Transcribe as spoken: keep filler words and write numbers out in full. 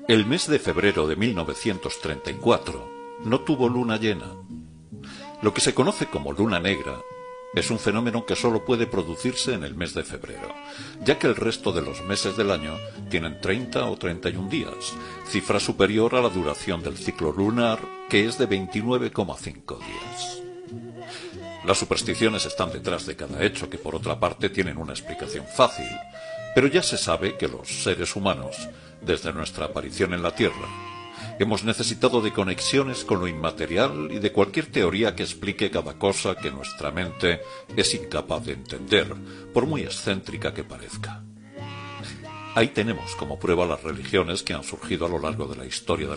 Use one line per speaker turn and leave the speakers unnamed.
El mes de febrero de mil novecientos treinta y cuatro no tuvo luna llena. Lo que se conoce como luna negra es un fenómeno que solo puede producirse en el mes de febrero, ya que el resto de los meses del año tienen treinta o treinta y un días, cifra superior a la duración del ciclo lunar, que es de veintinueve coma cinco días. Las supersticiones están detrás de cada hecho, que por otra parte tienen una explicación fácil, pero ya se sabe que los seres humanos, desde nuestra aparición en la Tierra, hemos necesitado de conexiones con lo inmaterial y de cualquier teoría que explique cada cosa que nuestra mente es incapaz de entender, por muy excéntrica que parezca. Ahí tenemos como prueba las religiones que han surgido a lo largo de la historia de